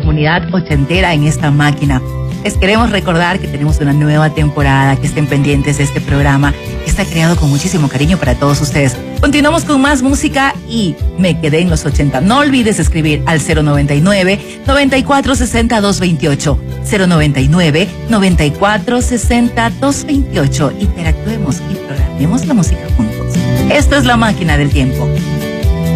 comunidad ochentera en esta máquina. Les queremos recordar que tenemos una nueva temporada, que estén pendientes de este programa, que está creado con muchísimo cariño para todos ustedes. Continuamos con más música y me quedé en los 80. No olvides escribir al 099-9460-228. 099-9460-228. Interactuemos y programemos la música juntos. Esta es la máquina del tiempo.